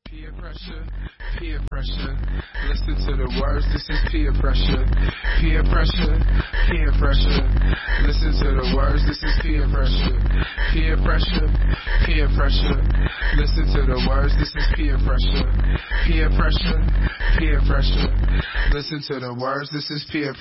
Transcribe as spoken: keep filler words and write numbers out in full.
Peer pressure, peer pressure. Listen to the words, this is peer pressure. Peer pressure, peer pressure. Listen to the words, this is peer pressure. Peer pressure, peer pressure. Listen to the words, this is peer pressure. Peer pressure, peer pressure. Listen to the words, this is peer pressure.